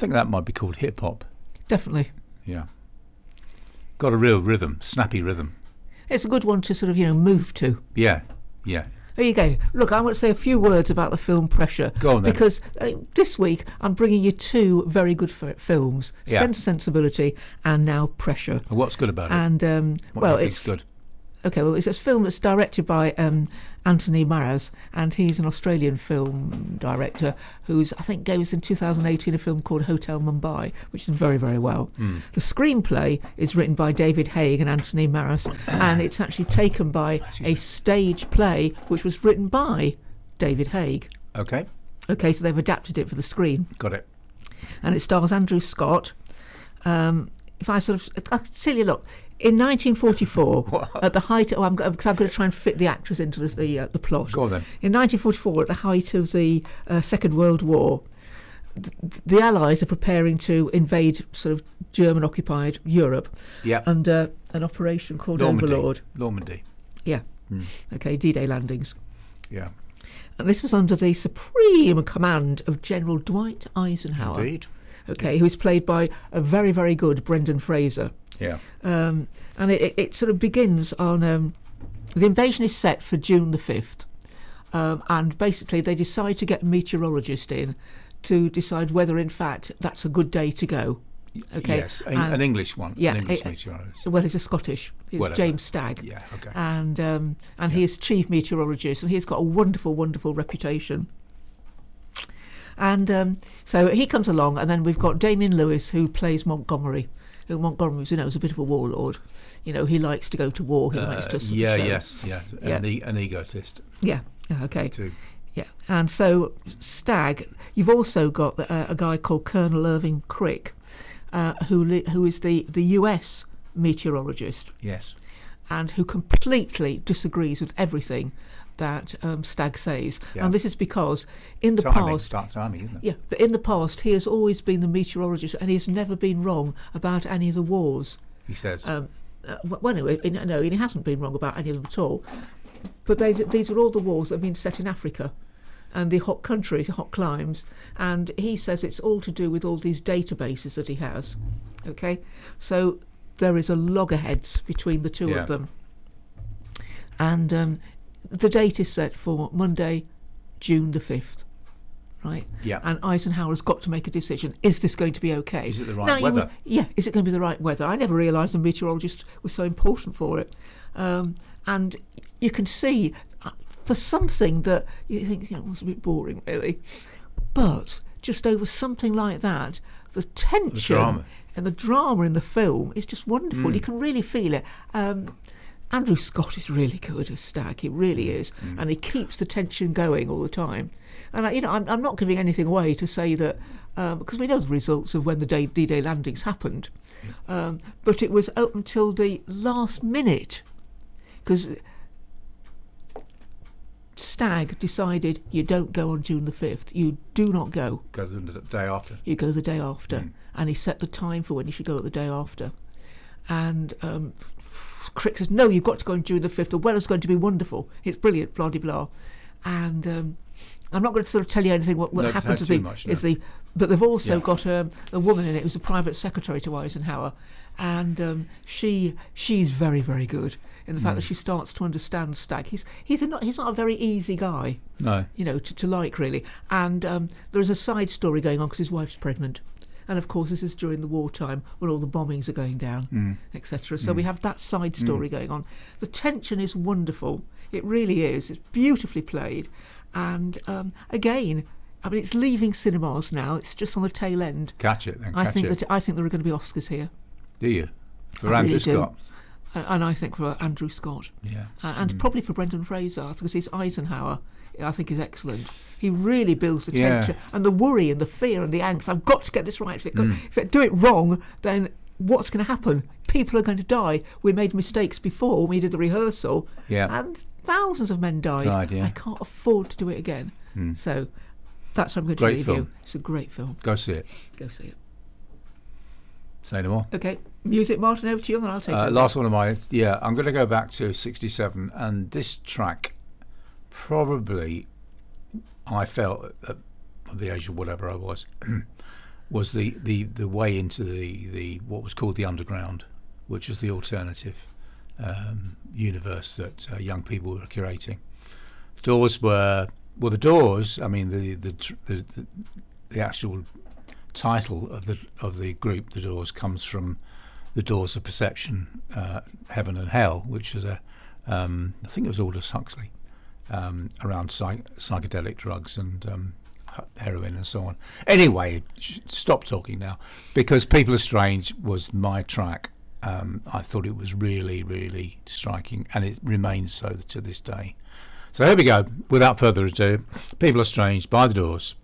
think that might be called hip hop. Definitely. Yeah. Got a real rhythm, snappy rhythm. It's a good one to sort of, move to. Yeah, yeah. There you go. Look, I want to say a few words about the film Pressure. Go on then. Because this week I'm bringing you two very good films, Yeah. Sense and Sensibility and now Pressure. And what's good about it? And, What do you think's good? Okay, well, it's a film that's directed by Anthony Maras, and he's an Australian film director who's, I think, gave us in 2018 a film called Hotel Mumbai, which is very, very well. The screenplay is written by David Haig and Anthony Maras, and it's actually taken by a stage play which was written by David Haig. Okay, Okay, so they've adapted it for the screen. got it. And it stars Andrew Scott. If I sort of... I'll tell you, look... In 1944, at the height... because I'm going to try and fit the actress into the plot. Go on then. In 1944, at the height of the Second World War, the Allies are preparing to invade sort of German-occupied Europe under an operation called Normandy. Overlord. Normandy. Yeah. Okay, D-Day landings. Yeah. And this was under the supreme command of General Dwight Eisenhower. Indeed. Okay, who was played by a very, very good Brendan Fraser. Yeah. And it sort of begins on... the invasion is set for June the 5th. And basically they decide to get a meteorologist in to decide whether, in fact, that's a good day to go. Okay. Yes, an English one. Yeah, an English meteorologist. Well, he's a Scottish. It's Whatever. James Stagg. Yeah, okay. And he is chief meteorologist, and he's got a wonderful, wonderful reputation. And so he comes along, and then we've got Damien Lewis, who plays Montgomery. Who Montgomery, is a bit of a warlord. He likes to go to war. He likes to. An egotist. Yeah. Okay. Too. Yeah. And so Stagg, you've also got a guy called Colonel Irving Crick, who is the US meteorologist. Yes. And who completely disagrees with everything that Stagg says. Yeah. And this is because in the Timing, past... start timing, isn't it? Yeah, but in the past he has always been the meteorologist, and he has never been wrong about any of the wars. He says. Well, no, he hasn't been wrong about any of them at all. But these are all the wars that have been set in Africa and the hot countries, hot climes, and he says it's all to do with all these databases that he has. Okay? So there is a loggerheads between the two of them. And the date is set for Monday, June the 5th. Right? Yeah. And Eisenhower's got to make a decision. Is this going to be okay? Is it the right weather? Is it going to be the right weather? I never realised the meteorologist was so important for it. And you can see, for something that you think, was a bit boring, really. But just over something like that, the tension and the drama in the film is just wonderful. You can really feel it. Andrew Scott is really good as Stagg. He really is, and he keeps the tension going all the time. And I'm not giving anything away to say that because we know the results of when the D-Day landings happened, but it was up until the last minute because Stagg decided you don't go on June the 5th. You do not go. Go the day after. You go the day after, and he set the time for when you should go at the day after, and. Crick says, no, you've got to go on June the 5th. The weather's going to be wonderful. It's brilliant, blah, blah, blah. And I'm not going to sort of tell you anything what happened to but they've also got a woman in it who's a private secretary to Eisenhower. And she's very, very good in the fact that she starts to understand Stagg. He's not a very easy guy, no, to like, really. And there's a side story going on because his wife's pregnant. And of course, this is during the wartime when all the bombings are going down, etc. So we have that side story going on. The tension is wonderful. It really is. It's beautifully played. And again, it's leaving cinemas now. It's just on the tail end. Catch it then. I think there are going to be Oscars here. Do you? For Andrew Scott? And I think for Andrew Scott. Yeah. And probably for Brendan Fraser, because he's Eisenhower. I think is excellent. He really builds the tension and the worry and the fear and the angst. I've got to get this right. If I do it wrong, then what's going to happen? People are going to die. We made mistakes before when we did the rehearsal, and thousands of men died. I can't afford to do it again. So that's what I'm going to leave you. It's a great film. Go see it. Go see it. Say no more. Okay, music, Martin, over to you, and then I'll take it. Last one of mine. Yeah, I'm going to go back to '67, and this track. Probably I felt at the age of whatever I was was the way into the what was called the underground, which was the alternative universe that young people were curating. Doors were the Doors. I mean, the actual title of the group, the Doors, comes from the Doors of Perception, Heaven and Hell, which was I think it was Aldous Huxley, around psychedelic drugs and heroin and so on. Anyway, stop talking now, because People Are Strange was my track. I thought it was really, really striking, and it remains so to this day. So here we go. Without further ado, People Are Strange by the Doors.